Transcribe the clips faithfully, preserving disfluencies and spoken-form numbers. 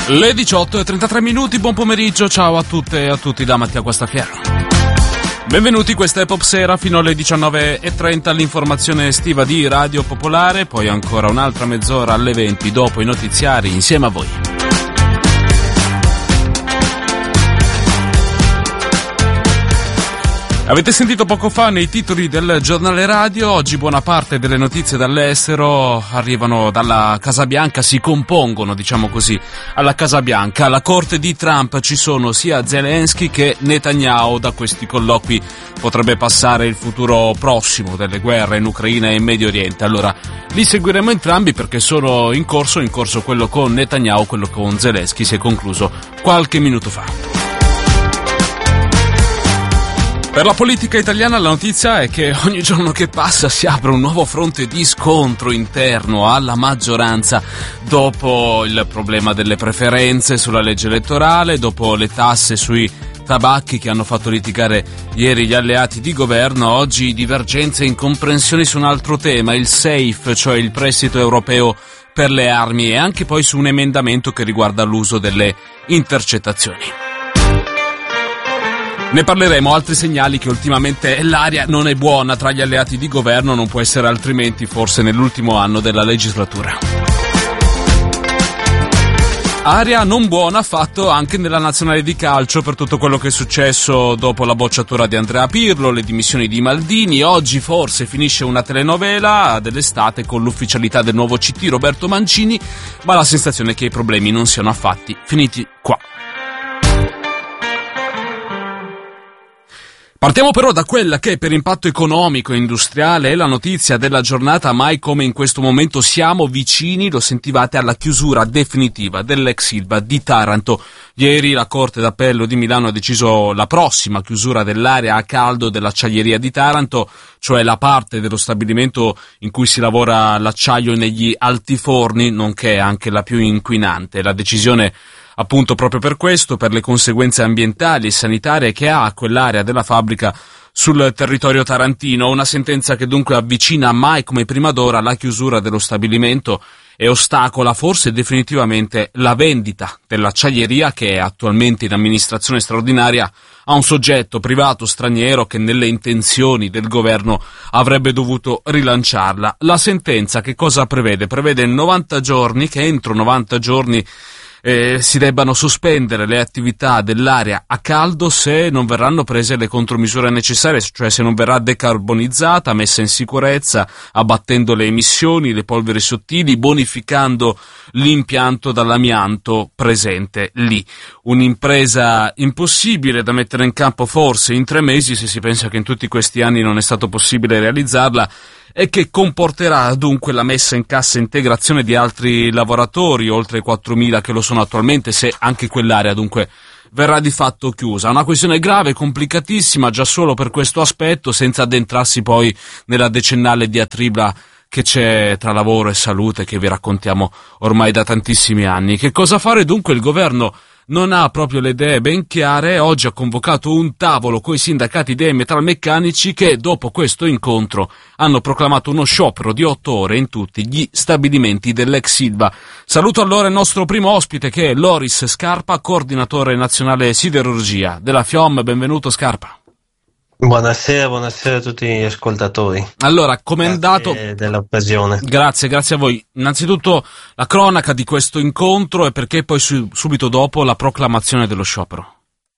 Le diciotto e trentatré minuti, buon pomeriggio, ciao a tutte e a tutti da Mattia Guastafiero. Benvenuti, questa è Pop Sera, fino alle diciannove e trenta l'informazione estiva di Radio Popolare, poi ancora un'altra mezz'ora alle venti dopo i notiziari insieme a voi. Avete sentito poco fa nei titoli del giornale radio, oggi buona parte delle notizie dall'estero arrivano dalla Casa Bianca, si compongono, diciamo così, alla Casa Bianca. Alla corte di Trump ci sono sia Zelensky che Netanyahu. Da questi colloqui potrebbe passare il futuro prossimo delle guerre in Ucraina e in Medio Oriente. Allora, li seguiremo entrambi perché sono in corso, in corso quello con Netanyahu, quello con Zelensky si è concluso qualche minuto fa. Per la politica italiana la notizia è che ogni giorno che passa si apre un nuovo fronte di scontro interno alla maggioranza dopo il problema delle preferenze sulla legge elettorale, dopo le tasse sui tabacchi che hanno fatto litigare ieri gli alleati di governo. Oggi divergenze e incomprensioni su un altro tema, il SAFE, cioè il prestito europeo per le armi, e anche poi su un emendamento che riguarda l'uso delle intercettazioni. Ne parleremo, altri segnali che ultimamente l'aria non è buona tra gli alleati di governo, non può essere altrimenti forse nell'ultimo anno della legislatura. Aria non buona fatto anche nella nazionale di calcio per tutto quello che è successo dopo la bocciatura di Andrea Pirlo, le dimissioni di Maldini. Oggi forse finisce una telenovela dell'estate con l'ufficialità del nuovo C T Roberto Mancini, ma la sensazione è che i problemi non siano affatti finiti qua. Partiamo però da quella che per impatto economico e industriale è la notizia della giornata. Mai come in questo momento siamo vicini, lo sentivate, alla chiusura definitiva dell'ex Ilva di Taranto. Ieri la Corte d'Appello di Milano ha deciso la prossima chiusura dell'area a caldo dell'acciaieria di Taranto, cioè la parte dello stabilimento in cui si lavora l'acciaio negli altiforni, nonché anche la più inquinante. La decisione appunto proprio per questo, per le conseguenze ambientali e sanitarie che ha quell'area della fabbrica sul territorio tarantino. Una sentenza che dunque avvicina mai come prima d'ora la chiusura dello stabilimento e ostacola forse definitivamente la vendita dell'acciaieria, che è attualmente in amministrazione straordinaria, a un soggetto privato straniero che nelle intenzioni del governo avrebbe dovuto rilanciarla. La sentenza che cosa prevede? Prevede novanta giorni, che entro novanta giorni Eh, si debbano sospendere le attività dell'area a caldo se non verranno prese le contromisure necessarie, cioè se non verrà decarbonizzata, messa in sicurezza, abbattendo le emissioni, le polveri sottili, bonificando l'impianto dall'amianto presente lì. Un'impresa impossibile da mettere in campo forse in tre mesi, se si pensa che in tutti questi anni non è stato possibile realizzarla, e che comporterà dunque la messa in cassa integrazione di altri lavoratori, oltre quattromila che lo sono attualmente, se anche quell'area dunque verrà di fatto chiusa. Una questione grave, complicatissima già solo per questo aspetto, senza addentrarsi poi nella decennale diatriba che c'è tra lavoro e salute, che vi raccontiamo ormai da tantissimi anni. Che cosa fare dunque? Il governo non ha proprio le idee ben chiare. Oggi ha convocato un tavolo coi sindacati dei metalmeccanici che dopo questo incontro hanno proclamato uno sciopero di otto ore in tutti gli stabilimenti dell'ex Ilva. Saluto allora il nostro primo ospite, che è Loris Scarpa, coordinatore nazionale siderurgia della F I O M. Benvenuto Scarpa. Buonasera, buonasera a tutti gli ascoltatori. Allora, com'è andato? Dell'occasione. Grazie, grazie a voi. Innanzitutto la cronaca di questo incontro e perché poi su, subito dopo la proclamazione dello sciopero.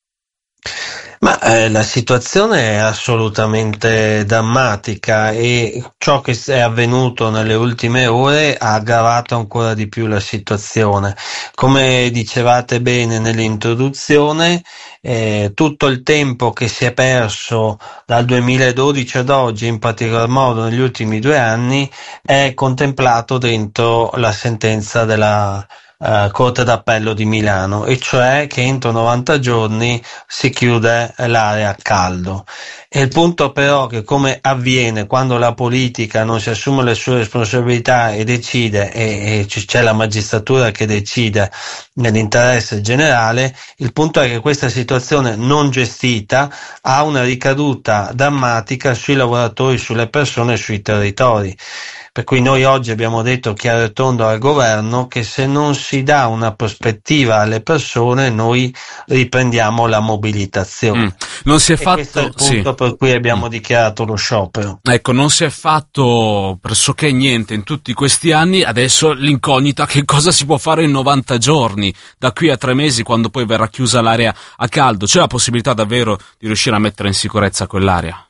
Ma eh, la situazione è assolutamente drammatica e ciò che è avvenuto nelle ultime ore ha aggravato ancora di più la situazione. Come dicevate bene nell'introduzione, eh, tutto il tempo che si è perso dal duemiladodici ad oggi, in particolar modo negli ultimi due anni, è contemplato dentro la sentenza della Uh, Corte d'Appello di Milano, e cioè che entro novanta giorni si chiude l'area a caldo. E il punto però che, come avviene quando la politica non si assume le sue responsabilità e decide, e, e c'è la magistratura che decide nell'interesse generale, il punto è che questa situazione non gestita ha una ricaduta drammatica sui lavoratori, sulle persone e sui territori. Per cui noi oggi abbiamo detto chiaro e tondo al governo che se non si dà una prospettiva alle persone noi riprendiamo la mobilitazione. Mm. Non si è e fatto... questo è il punto sì. per cui abbiamo Mm. dichiarato lo sciopero. Ecco, non si è fatto pressoché niente in tutti questi anni, adesso l'incognita che cosa si può fare in novanta giorni, da qui a tre mesi quando poi verrà chiusa l'area a caldo. C'è la possibilità davvero di riuscire a mettere in sicurezza quell'area?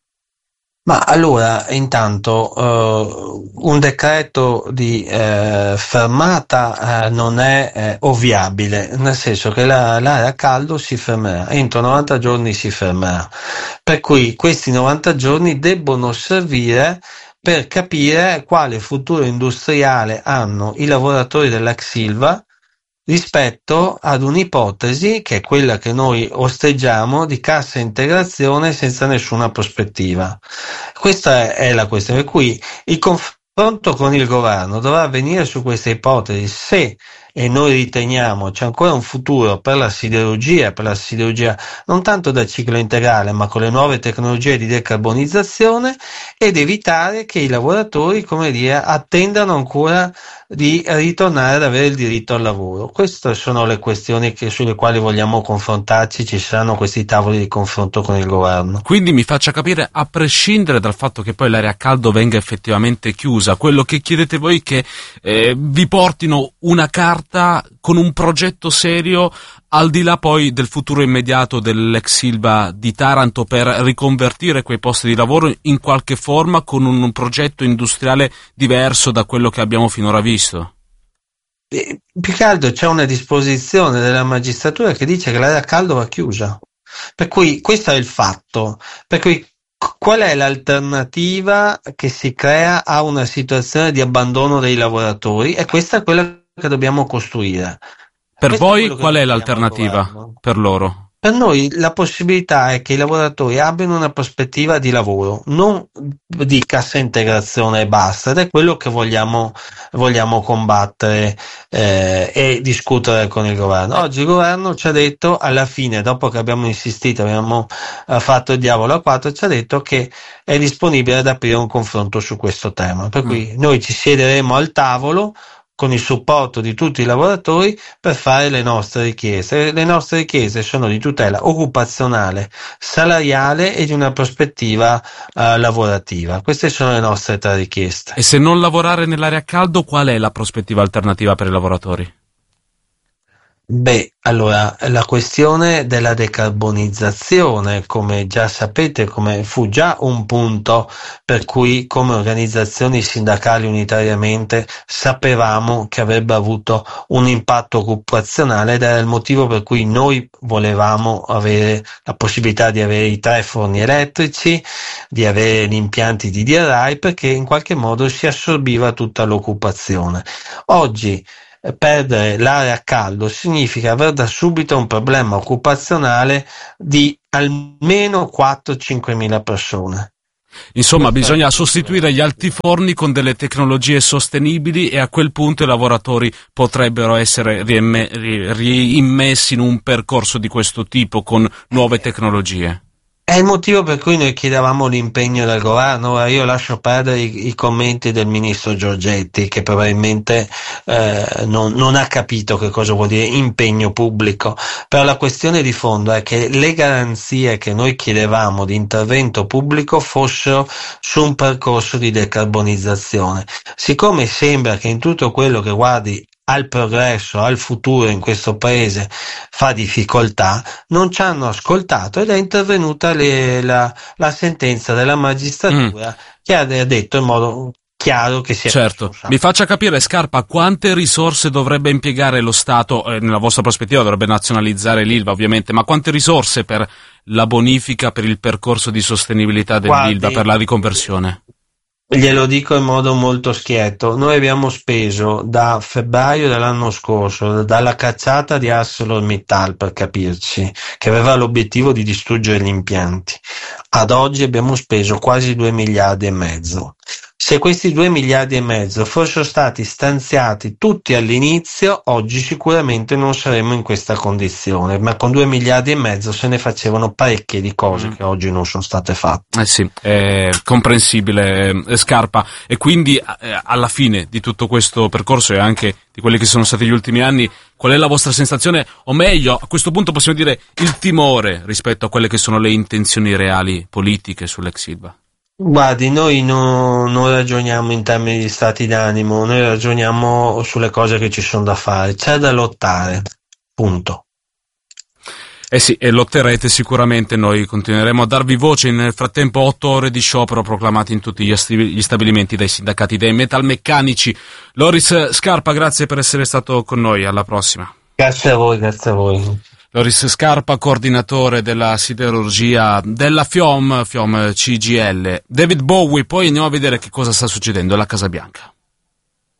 Ma allora, intanto, eh, un decreto di eh, fermata eh, non è eh, ovviabile, nel senso che la- l'area a caldo si fermerà, entro novanta giorni si fermerà. Per cui questi novanta giorni debbono servire per capire quale futuro industriale hanno i lavoratori dell'ex Ilva rispetto ad un'ipotesi che è quella che noi osteggiamo di cassa integrazione senza nessuna prospettiva. Questa è la questione, per cui il confronto con il governo dovrà avvenire su questa ipotesi. Se, e noi riteniamo, c'è ancora un futuro per la siderurgia, per la siderurgia non tanto da ciclo integrale, ma con le nuove tecnologie di decarbonizzazione, ed evitare che i lavoratori, come dire, attendano ancora di ritornare ad avere il diritto al lavoro. Queste sono le questioni che, sulle quali vogliamo confrontarci, ci saranno questi tavoli di confronto con il governo. Quindi mi faccia capire, a prescindere dal fatto che poi l'area a caldo venga effettivamente chiusa, quello che chiedete voi è che eh, vi portino una carta con un progetto serio al di là poi del futuro immediato dell'ex Ilva di Taranto per riconvertire quei posti di lavoro in qualche forma con un progetto industriale diverso da quello che abbiamo finora visto? E, più che altro c'è una disposizione della magistratura che dice che l'area a caldo va chiusa. Per cui questo è il fatto. Per cui qual è l'alternativa che si crea a una situazione di abbandono dei lavoratori? E questa è quella che dobbiamo costruire. Per Questo è voi quello che qual è chiediamo al l'alternativa governo. per loro? Per noi la possibilità è che i lavoratori abbiano una prospettiva di lavoro, non di cassa integrazione e basta, ed è quello che vogliamo, vogliamo combattere eh, e discutere con il governo. Oggi il governo ci ha detto, alla fine, dopo che abbiamo insistito, abbiamo eh, fatto il diavolo a quattro, ci ha detto che è disponibile ad aprire un confronto su questo tema. Per cui noi ci siederemo al tavolo con il supporto di tutti i lavoratori per fare le nostre richieste. Le nostre richieste sono di tutela occupazionale, salariale e di una prospettiva uh, lavorativa. Queste sono le nostre tre richieste. E se non lavorare nell'area a caldo, qual è la prospettiva alternativa per i lavoratori? Beh, allora, la questione della decarbonizzazione, come già sapete, come fu già un punto per cui come organizzazioni sindacali unitariamente sapevamo che avrebbe avuto un impatto occupazionale ed era il motivo per cui noi volevamo avere la possibilità di avere i tre forni elettrici, di avere gli impianti di D R I, perché in qualche modo si assorbiva tutta l'occupazione. Oggi perdere l'area a caldo significa aver da subito un problema occupazionale di almeno quattro cinque mila persone. Insomma, bisogna sostituire gli altiforni con delle tecnologie sostenibili e a quel punto i lavoratori potrebbero essere riemme- ri- reimmessi in un percorso di questo tipo con nuove tecnologie. È il motivo per cui noi chiedevamo l'impegno del governo. Ora io lascio perdere i, i commenti del ministro Giorgetti, che probabilmente eh, non, non ha capito che cosa vuol dire impegno pubblico, però la questione di fondo è che le garanzie che noi chiedevamo di intervento pubblico fossero su un percorso di decarbonizzazione. Siccome sembra che in tutto quello che guardi al progresso, al futuro in questo paese fa difficoltà, non ci hanno ascoltato ed è intervenuta le, la, la sentenza della magistratura mm. che ha detto in modo chiaro che si è certo. Mi faccia capire, Scarpa, quante risorse dovrebbe impiegare lo Stato, eh, nella vostra prospettiva dovrebbe nazionalizzare l'Ilva ovviamente, ma quante risorse per la bonifica, per il percorso di sostenibilità dell'Ilva, per la riconversione? Glielo dico in modo molto schietto, noi abbiamo speso da febbraio dell'anno scorso, dalla cacciata di ArcelorMittal per capirci, che aveva l'obiettivo di distruggere gli impianti, ad oggi abbiamo speso quasi due miliardi e mezzo. Se questi due miliardi e mezzo fossero stati stanziati tutti all'inizio, oggi sicuramente non saremmo in questa condizione, ma con due miliardi e mezzo se ne facevano parecchie di cose mm. che oggi non sono state fatte. Eh sì, è comprensibile, eh, Scarpa. E quindi eh, alla fine di tutto questo percorso e anche di quelli che sono stati gli ultimi anni, qual è la vostra sensazione, o meglio, a questo punto possiamo dire il timore rispetto a quelle che sono le intenzioni reali politiche sull'ex Ilva? Guardi, noi no, non ragioniamo in termini di stati d'animo, noi ragioniamo sulle cose che ci sono da fare, c'è da lottare, punto. Eh sì, e lotterete sicuramente, noi continueremo a darvi voce. Nel frattempo otto ore di sciopero proclamati in tutti gli, ast- gli stabilimenti dai sindacati dei metalmeccanici. Loris Scarpa, grazie per essere stato con noi, alla prossima. Grazie a voi, grazie a voi. Loris Scarpa, coordinatore della siderurgia della FIOM, FIOM C G I L. David Bowie, poi andiamo a vedere che cosa sta succedendo alla Casa Bianca.